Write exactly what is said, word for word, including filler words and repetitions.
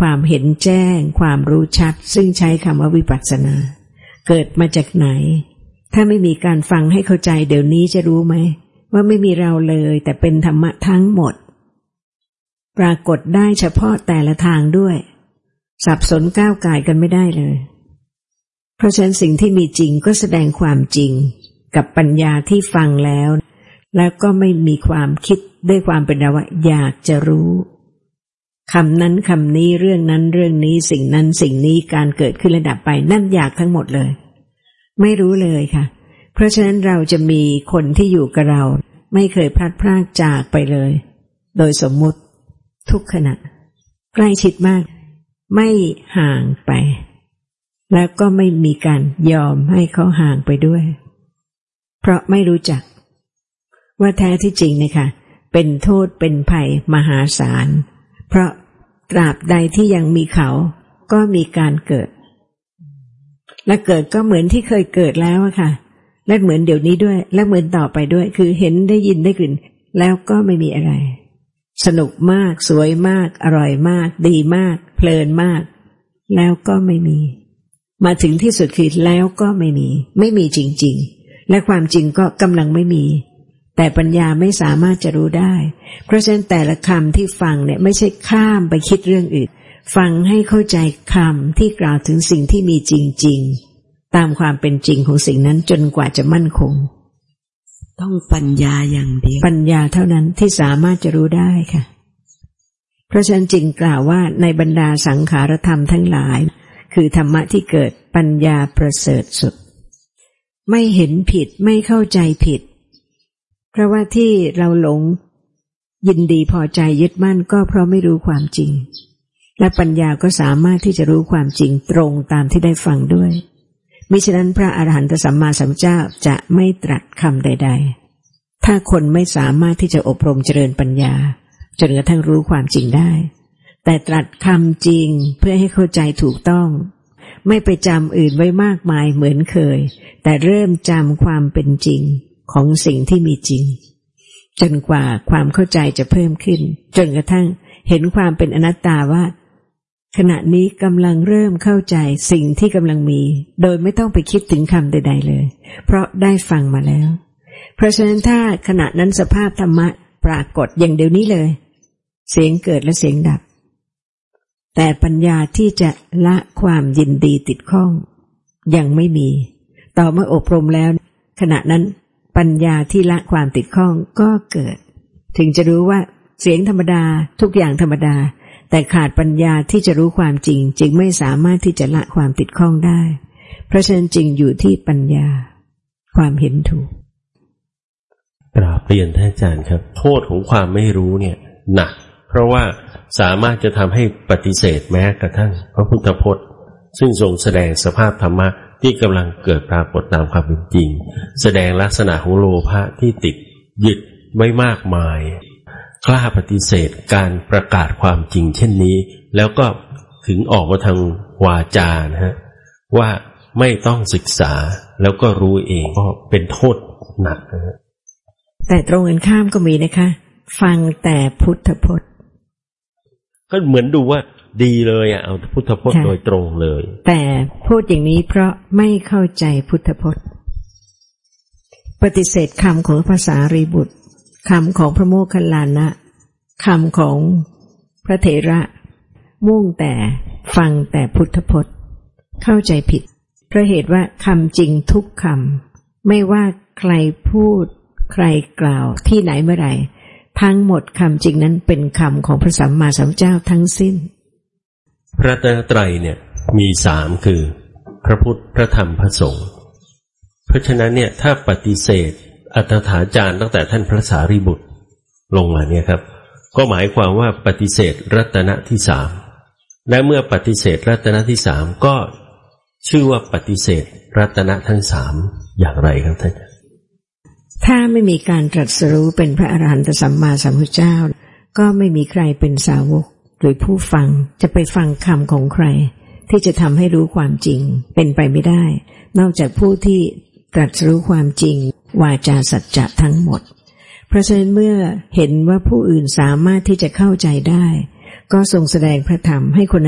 ความเห็นแจ้งความรู้ชัดซึ่งใช้คำว่าวิปัสสนาเกิดมาจากไหนถ้าไม่มีการฟังให้เข้าใจเดี๋ยวนี้จะรู้ไหมว่าไม่มีเราเลยแต่เป็นธรรมะทั้งหมดปรากฏได้เฉพาะแต่ละทางด้วยสับสนก้าวก่ายกันไม่ได้เลยเพราะฉะนั้นสิ่งที่มีจริงก็แสดงความจริงกับปัญญาที่ฟังแล้วแล้วก็ไม่มีความคิดด้วยความเป็นเราว่าอยากจะรู้คำนั้นคำนี้เรื่องนั้นเรื่องนี้สิ่งนั้นสิ่งนี้การเกิดขึ้นระดับไปนั่นอยากทั้งหมดเลยไม่รู้เลยค่ะเพราะฉะนั้นเราจะมีคนที่อยู่กับเราไม่เคยพลัดพรากจากไปเลยโดยสมมุติทุกขณะใกล้ชิดมากไม่ห่างไปแล้วก็ไม่มีการยอมให้เขาห่างไปด้วยเพราะไม่รู้จักว่าแท้ที่จริงเนี่ยค่ะเป็นโทษเป็นภัยมหาศาลเพราะตราบใดที่ยังมีเขาก็มีการเกิดและเกิดก็เหมือนที่เคยเกิดแล้วอะค่ะและเหมือนเดี๋ยวนี้ด้วยและเหมือนต่อไปด้วยคือเห็นได้ยินได้กลิ่นแล้วก็ไม่มีอะไรสนุกมากสวยมากอร่อยมากดีมากเพลินมากแล้วก็ไม่มีมาถึงที่สุดคือแล้วก็ไม่มีไม่มีจริงๆและความจริงก็กำลังไม่มีแต่ปัญญาไม่สามารถจะรู้ได้เพราะฉะนั้นแต่ละคำที่ฟังเนี่ยไม่ใช่ข้ามไปคิดเรื่องอื่นฟังให้เข้าใจคำที่กล่าวถึงสิ่งที่มีจริงๆตามความเป็นจริงของสิ่งนั้นจนกว่าจะมั่นคงต้องปัญญาอย่างเดียวปัญญาเท่านั้นที่สามารถจะรู้ได้ค่ะเพราะฉะนั้นจึงกล่าวว่าในบรรดาสังขารธรรมทั้งหลายคือธรรมะที่เกิดปัญญาประเสริฐสุดไม่เห็นผิดไม่เข้าใจผิดเพราะว่าที่เราหลงยินดีพอใจยึดมั่นก็เพราะไม่รู้ความจริงและปัญญาก็สามารถที่จะรู้ความจริงตรงตามที่ได้ฟังด้วยมิฉะนั้นพระอรหันตสัมมาสัมพุทธเจ้าจะไม่ตรัสคำใดๆถ้าคนไม่สามารถที่จะอบรมเจริญปัญญาจนกระทั่งรู้ความจริงได้แต่ตรัสคำจริงเพื่อให้เข้าใจถูกต้องไม่ไปจำอื่นไว้มากมายเหมือนเคยแต่เริ่มจำความเป็นจริงของสิ่งที่มีจริงจนกว่าความเข้าใจจะเพิ่มขึ้นจนกระทั่งเห็นความเป็นอนัตตาว่าขณะนี้กำลังเริ่มเข้าใจสิ่งที่กำลังมีโดยไม่ต้องไปคิดถึงคำใดๆเลยเพราะได้ฟังมาแล้วเพราะฉะนั้นถ้าขณะนั้นสภาพธรรมะปรากฏอย่างเดี๋ยวนี้เลยเสียงเกิดและเสียงดับแต่ปัญญาที่จะละความยินดีติดข้องยังไม่มีต่อเมื่ออบรมแล้วขณะนั้นปัญญาที่ละความติดข้องก็เกิดถึงจะรู้ว่าเสียงธรรมดาทุกอย่างธรรมดาแต่ขาดปัญญาที่จะรู้ความจริงจึงไม่สามารถที่จะละความติดข้องได้เพราะฉะนั้นจริงอยู่ที่ปัญญาความเห็นถูกกราบเรียนท่านอาจารย์ครับโทษของความไม่รู้เนี่ยหนักเพราะว่าสามารถจะทำให้ปฏิเสธแม้กระทั่งพระพุทธพจน์ซึ่งทรงแสดงสภาพธรรมะที่กำลังเกิดปรากฏตามความเป็นจริงแสดงลักษณะของโลภะที่ติดยึดไว้มากมายกล้าปฏิเสธการประกาศความจริงเช่นนี้แล้วก็ถึงออกมาทางวาจานะฮะว่าไม่ต้องศึกษาแล้วก็รู้เองก็เป็นโทษหนักนะฮะแต่ตรงกันข้ามก็มีนะคะฟังแต่พุทธพจน์ก็เหมือนดูว่าดีเลยอ่ะเอาพุทธพจน์โดยตรงเลยแต่พูดอย่างนี้เพราะไม่เข้าใจพุทธพจน์ปฏิเสธคำของภาษารีบุตรคำของพระโมคคัลลานะคำของพระเถระมุ่งแต่ฟังแต่พุทธพจน์เข้าใจผิดเพราะเหตุว่าคำจริงทุกคำไม่ว่าใครพูดใครกล่าวที่ไหนเมื่อไหร่ทั้งหมดคำจริงนั้นเป็นคำของพระสัมมาสัมพุทธเจ้าทั้งสิ้นพระตรัยไตรเนี่ยมีสามคือพระพุทธพระธรรมพระสงฆ์เพราะฉะนั้นเนี่ยถ้าปฏิเสธอัตถาจารย์ตั้งแต่ท่านพระสารีบุตรลงมาเนี่ยครับก็หมายความว่าปฏิเสธรัตนะที่สามและเมื่อปฏิเสธรัตนะที่สามก็ชื่อว่าปฏิเสธรัตนะทั้งสามอย่างไรครับท่านถ้าไม่มีการตรัสรู้เป็นพระอรหันตสัมมาสัมพุทธเจ้าก็ไม่มีใครเป็นสาวกหรือผู้ฟังจะไปฟังคำของใครที่จะทำให้รู้ความจริงเป็นไปไม่ได้นอกจากผู้ที่ตรัสรู้ความจริงวาจาสัจจะทั้งหมดเพราะฉะนั้นเมื่อเห็นว่าผู้อื่นสามารถที่จะเข้าใจได้ก็ทรงแสดงพระธรรมให้คน